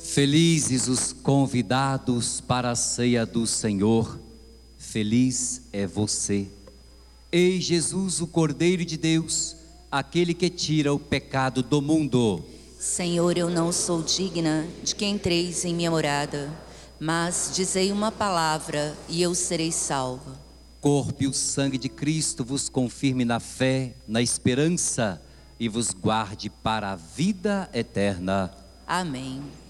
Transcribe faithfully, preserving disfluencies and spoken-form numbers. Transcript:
Felizes os convidados para a ceia do Senhor, feliz é você. Ei Jesus, o Cordeiro de Deus, aquele que tira o pecado do mundo. Senhor, eu não sou digna de que entreis em minha morada, mas dizei uma palavra e eu serei salva. Corpo e o sangue de Cristo vos confirme na fé, na esperança e vos guarde para a vida eterna. Amém.